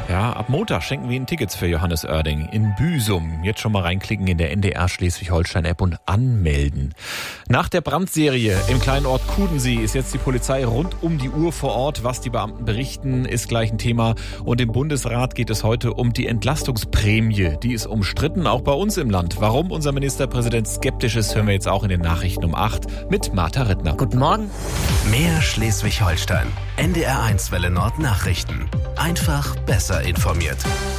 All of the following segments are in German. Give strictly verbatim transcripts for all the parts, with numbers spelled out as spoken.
Ja, ab Montag schenken wir Ihnen Tickets für Johannes Oerding in Büsum. Jetzt schon mal reinklicken in der N D R Schleswig-Holstein-App und anmelden. Nach der Brandserie im kleinen Ort Kudensee ist jetzt die Polizei rund um die Uhr vor Ort. Was die Beamten berichten, ist gleich ein Thema. Und im Bundesrat geht es heute um die Entlastungsprämie. Die ist umstritten, auch bei uns im Land. Warum unser Ministerpräsident skeptisch ist, hören wir jetzt auch in den Nachrichten um acht mit Martha Rittner. Guten Morgen. Mehr Schleswig-Holstein. N D R eins Welle Nord Nachrichten. Einfach besser informiert.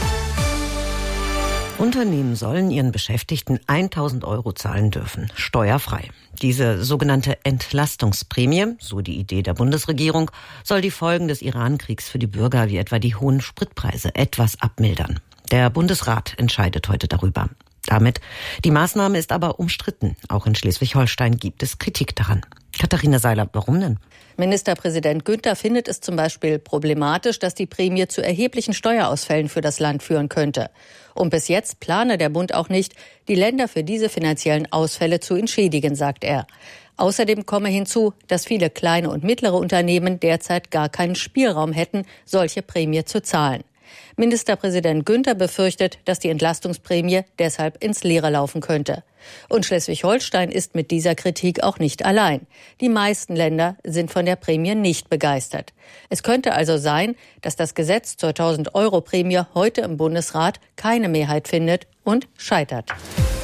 Unternehmen sollen ihren Beschäftigten tausend Euro zahlen dürfen, steuerfrei. Diese sogenannte Entlastungsprämie, so die Idee der Bundesregierung, soll die Folgen des Iran-Kriegs für die Bürger, wie etwa die hohen Spritpreise, etwas abmildern. Der Bundesrat entscheidet heute darüber. Damit. Die Maßnahme ist aber umstritten. Auch in Schleswig-Holstein gibt es Kritik daran. Katharina Seiler, warum denn? Ministerpräsident Günther findet es zum Beispiel problematisch, dass die Prämie zu erheblichen Steuerausfällen für das Land führen könnte. Und bis jetzt plane der Bund auch nicht, die Länder für diese finanziellen Ausfälle zu entschädigen, sagt er. Außerdem komme hinzu, dass viele kleine und mittlere Unternehmen derzeit gar keinen Spielraum hätten, solche Prämie zu zahlen. Ministerpräsident Günther befürchtet, dass die Entlastungsprämie deshalb ins Leere laufen könnte. Und Schleswig-Holstein ist mit dieser Kritik auch nicht allein. Die meisten Länder sind von der Prämie nicht begeistert. Es könnte also sein, dass das Gesetz zur tausend Euro Prämie heute im Bundesrat keine Mehrheit findet und scheitert.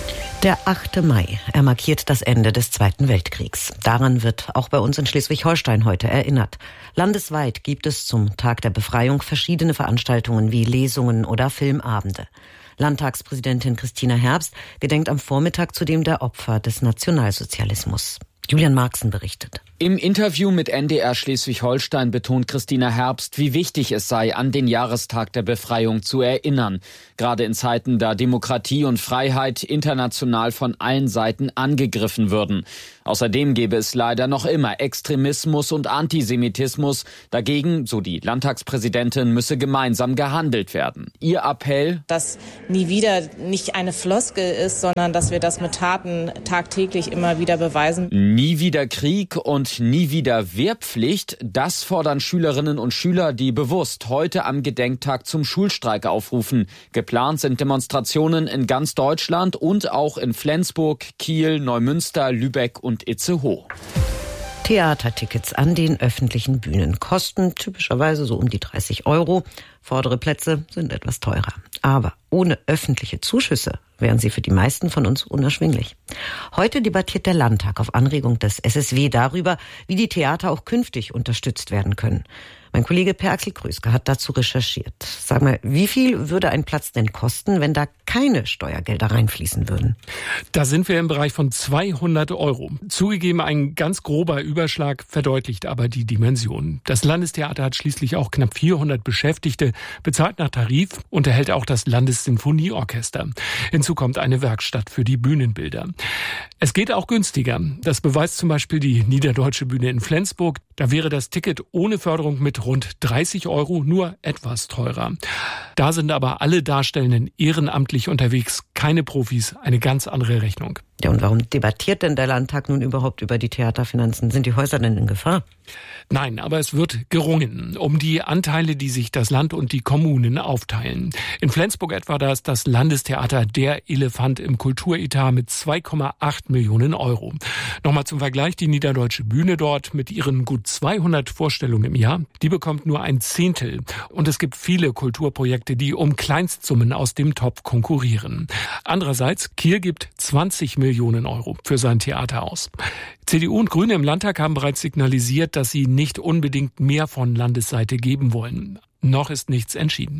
Der achte Mai, er markiert das Ende des Zweiten Weltkriegs. Daran wird auch bei uns in Schleswig-Holstein heute erinnert. Landesweit gibt es zum Tag der Befreiung verschiedene Veranstaltungen wie Lesungen oder Filmabende. Landtagspräsidentin Christina Herbst gedenkt am Vormittag zudem der Opfer des Nationalsozialismus. Julian Marxen berichtet. Im Interview mit N D R Schleswig-Holstein betont Christina Herbst, wie wichtig es sei, an den Jahrestag der Befreiung zu erinnern. Gerade in Zeiten, da Demokratie und Freiheit international von allen Seiten angegriffen würden. Außerdem gäbe es leider noch immer Extremismus und Antisemitismus. Dagegen, so die Landtagspräsidentin, müsse gemeinsam gehandelt werden. Ihr Appell: Dass nie wieder nicht eine Floskel ist, sondern dass wir das mit Taten tagtäglich immer wieder beweisen. Nie wieder Krieg und nie wieder Wehrpflicht, das fordern Schülerinnen und Schüler, die bewusst heute am Gedenktag zum Schulstreik aufrufen. Geplant sind Demonstrationen in ganz Deutschland und auch in Flensburg, Kiel, Neumünster, Lübeck und Itzehoe. Theatertickets an den öffentlichen Bühnen kosten typischerweise so um die dreißig Euro. Vordere Plätze sind etwas teurer. Aber ohne öffentliche Zuschüsse wären sie für die meisten von uns unerschwinglich. Heute debattiert der Landtag auf Anregung des S S W darüber, wie die Theater auch künftig unterstützt werden können. Mein Kollege Per-Axel Kröske hat dazu recherchiert. Sag mal, wie viel würde ein Platz denn kosten, wenn da keine Steuergelder reinfließen würden? Da sind wir im Bereich von zweihundert Euro. Zugegeben, ein ganz grober Überschlag verdeutlicht aber die Dimension. Das Landestheater hat schließlich auch knapp vierhundert Beschäftigte, bezahlt nach Tarif, und erhält auch das Landessinfonieorchester. Hinzu kommt eine Werkstatt für die Bühnenbilder. Es geht auch günstiger. Das beweist zum Beispiel die Niederdeutsche Bühne in Flensburg. Da wäre das Ticket ohne Förderung mit rund dreißig Euro nur etwas teurer. Da sind aber alle Darstellenden ehrenamtlich unterwegs, keine Profis, eine ganz andere Rechnung. Ja, und warum debattiert denn der Landtag nun überhaupt über die Theaterfinanzen? Sind die Häuser denn in Gefahr? Nein, aber es wird gerungen um die Anteile, die sich das Land und die Kommunen aufteilen. In Flensburg etwa, da ist das Landestheater der Elefant im Kulturetat mit zwei Komma acht Millionen Euro. Nochmal zum Vergleich, die Niederdeutsche Bühne dort mit ihren gut zweihundert Vorstellungen im Jahr, die bekommt nur ein Zehntel. Und es gibt viele Kulturprojekte, die um Kleinstsummen aus dem Topf konkurrieren. Andererseits, Kiel gibt zwanzig Millionen Euro für sein Theater aus. C D U und Grüne im Landtag haben bereits signalisiert, dass sie nicht unbedingt mehr von Landesseite geben wollen. Noch ist nichts entschieden.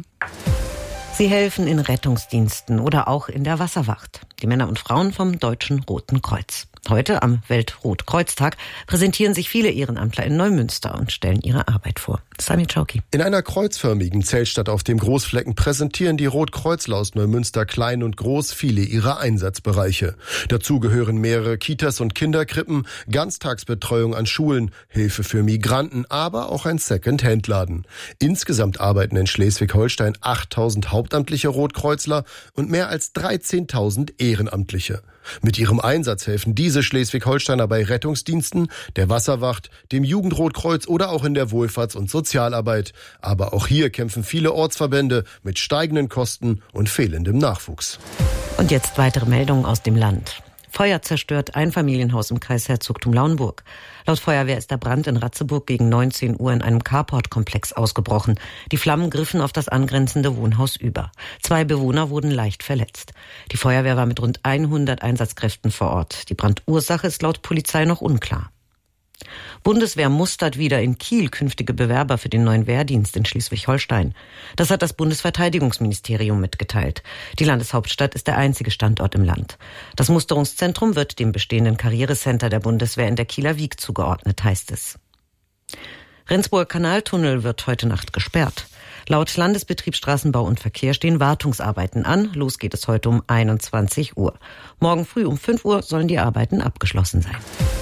Sie helfen in Rettungsdiensten oder auch in der Wasserwacht. Die Männer und Frauen vom Deutschen Roten Kreuz. Heute am Weltrotkreuztag präsentieren sich viele Ehrenamtler in Neumünster und stellen ihre Arbeit vor. Sami Chauki. In einer kreuzförmigen Zeltstadt auf dem Großflecken präsentieren die Rotkreuzler aus Neumünster klein und groß viele ihrer Einsatzbereiche. Dazu gehören mehrere Kitas und Kinderkrippen, Ganztagsbetreuung an Schulen, Hilfe für Migranten, aber auch ein Second-Hand-Laden. Insgesamt arbeiten in Schleswig-Holstein achttausend hauptamtliche Rotkreuzler und mehr als dreizehntausend Ehrenamtliche. Mit ihrem Einsatz helfen diese Schleswig-Holsteiner bei Rettungsdiensten, der Wasserwacht, dem Jugendrotkreuz oder auch in der Wohlfahrts- und Sozialarbeit. Sozialarbeit. Aber auch hier kämpfen viele Ortsverbände mit steigenden Kosten und fehlendem Nachwuchs. Und jetzt weitere Meldungen aus dem Land. Feuer zerstört Einfamilienhaus im Kreis Herzogtum Lauenburg. Laut Feuerwehr ist der Brand in Ratzeburg gegen neunzehn Uhr in einem Carport-Komplex ausgebrochen. Die Flammen griffen auf das angrenzende Wohnhaus über. Zwei Bewohner wurden leicht verletzt. Die Feuerwehr war mit rund hundert Einsatzkräften vor Ort. Die Brandursache ist laut Polizei noch unklar. Bundeswehr mustert wieder in Kiel künftige Bewerber für den neuen Wehrdienst in Schleswig-Holstein. Das hat das Bundesverteidigungsministerium mitgeteilt. Die Landeshauptstadt ist der einzige Standort im Land. Das Musterungszentrum wird dem bestehenden Karrierecenter der Bundeswehr in der Kieler Wiek zugeordnet, heißt es. Rendsburger Kanaltunnel wird heute Nacht gesperrt. Laut Landesbetrieb Straßenbau und Verkehr stehen Wartungsarbeiten an. Los geht es heute um einundzwanzig Uhr. Morgen früh um fünf Uhr sollen die Arbeiten abgeschlossen sein.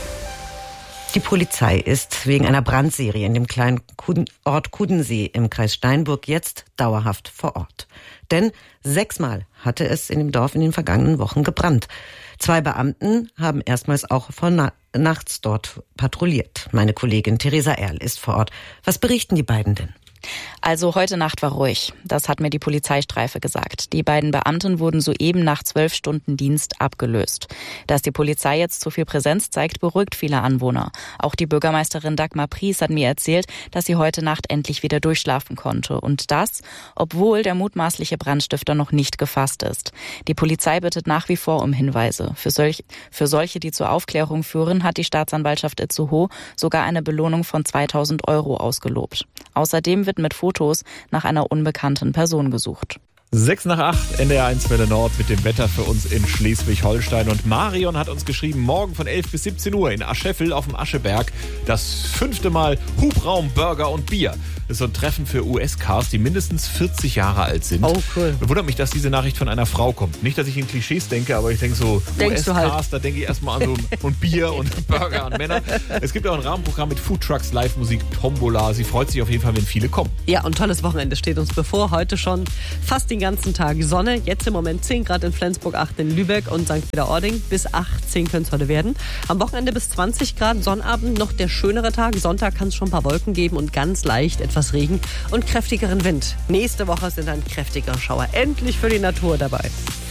Die Polizei ist wegen einer Brandserie in dem kleinen Ort Kudensee im Kreis Steinburg jetzt dauerhaft vor Ort. Denn sechsmal hatte es in dem Dorf in den vergangenen Wochen gebrannt. Zwei Beamten haben erstmals auch von na- nachts dort patrouilliert. Meine Kollegin Theresa Erl ist vor Ort. Was berichten die beiden denn? Also heute Nacht war ruhig. Das hat mir die Polizeistreife gesagt. Die beiden Beamten wurden soeben nach zwölf Stunden Dienst abgelöst. Dass die Polizei jetzt so viel Präsenz zeigt, beruhigt viele Anwohner. Auch die Bürgermeisterin Dagmar Pries hat mir erzählt, dass sie heute Nacht endlich wieder durchschlafen konnte. Und das, obwohl der mutmaßliche Brandstifter noch nicht gefasst ist. Die Polizei bittet nach wie vor um Hinweise. Für, solch, für solche, die zur Aufklärung führen, hat die Staatsanwaltschaft Itzehoe sogar eine Belohnung von zweitausend Euro ausgelobt. Außerdem wird mit Fotos nach einer unbekannten Person gesucht. Sechs nach acht, N D R eins Welle Nord mit dem Wetter für uns in Schleswig-Holstein. Und Marion hat uns geschrieben, morgen von elf bis siebzehn Uhr in Ascheffel auf dem Ascheberg das fünfte Mal Hubraum, Burger und Bier. Das ist so ein Treffen für U S-Cars, die mindestens vierzig Jahre alt sind. Oh, cool. Wundert mich, dass diese Nachricht von einer Frau kommt. Nicht, dass ich in Klischees denke, aber ich denke so, U S-Cars, halt. Da denke ich erstmal an so und Bier und Burger und Männer. Es gibt auch ein Rahmenprogramm mit Foodtrucks, Live-Musik, Tombola. Sie freut sich auf jeden Fall, wenn viele kommen. Ja, und tolles Wochenende steht uns bevor. Heute schon fast den ganzen Tag Sonne. Jetzt im Moment zehn Grad in Flensburg, acht in Lübeck und Sankt Peter-Ording. Bis achtzehn können es heute werden. Am Wochenende bis zwanzig Grad. Sonnabend noch der schönere Tag. Sonntag kann es schon ein paar Wolken geben und ganz leicht etwas Regen und kräftigeren Wind. Nächste Woche sind dann kräftigere Schauer. Endlich für die Natur dabei.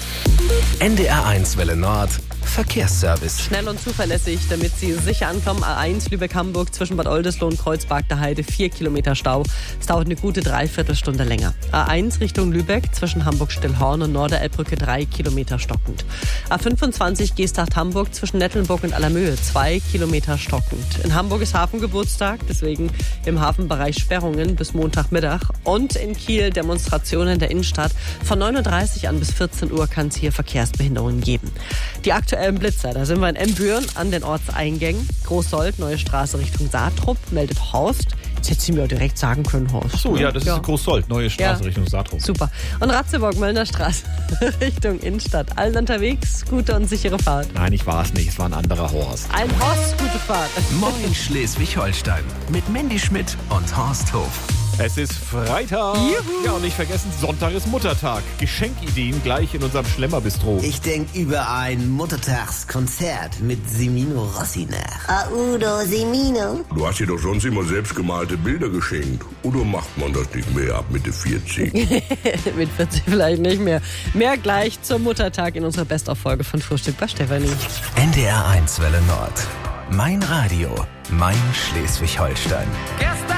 N D R eins Welle Nord Verkehrsservice. Schnell und zuverlässig, damit Sie sicher ankommen. A eins Lübeck-Hamburg zwischen Bad Oldesloe und Kreuzberg der Heide, vier Kilometer Stau. Es dauert eine gute Dreiviertelstunde länger. A eins Richtung Lübeck zwischen Hamburg-Stillhorn und Norderelbbrücke, drei Kilometer stockend. A fünfundzwanzig Geesthacht-Hamburg zwischen Nettelnburg und Allermöhe, zwei Kilometer stockend. In Hamburg ist Hafengeburtstag, deswegen im Hafenbereich Sperrungen bis Montagmittag. Und in Kiel Demonstrationen in der Innenstadt. Von neun Uhr dreißig an bis vierzehn Uhr kann es hier Verkehrsbehinderungen geben. Die aktuellen Blitzer, da sind wir in Embüren an den Ortseingängen. Großsold, neue Straße Richtung Saatrup, meldet Horst. Jetzt hätte sie mir auch direkt sagen können, Horst. Ach so, ja, das ja. ist Großsold, neue Straße ja. Richtung Saatrup. Super. Und Ratzeburg, Möllner Straße Richtung Innenstadt. Allen unterwegs, gute und sichere Fahrt. Nein, ich war es nicht, es war ein anderer Horst. Ein Horst, gute Fahrt. Moin Schleswig-Holstein mit Mandy Schmidt und Horst Hof. Es ist Freitag. Juhu. Ja, und nicht vergessen, Sonntag ist Muttertag. Geschenkideen gleich in unserem Schlemmerbistro. Ich denke über ein Muttertagskonzert mit Semino Rossi nach. Ah, Udo, Semino. Du hast dir doch sonst immer selbstgemalte Bilder geschenkt. Oder macht man das nicht mehr ab Mitte vierzig? Mit vierzig vielleicht nicht mehr. Mehr gleich zum Muttertag in unserer Best-of-Folge von Frühstück bei Stefanie. N D R eins Welle Nord. Mein Radio. Mein Schleswig-Holstein.